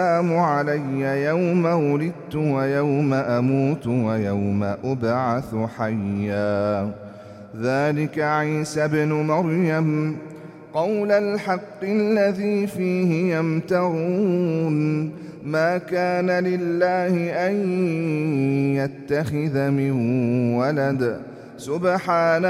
علي يوم ولدت ويوم أموت ويوم أبعث حيا. ذلك عيسى ابن مريم قول الحق الذي فيه يمترون. ما كان لله أن يتخذ من ولد سبحانه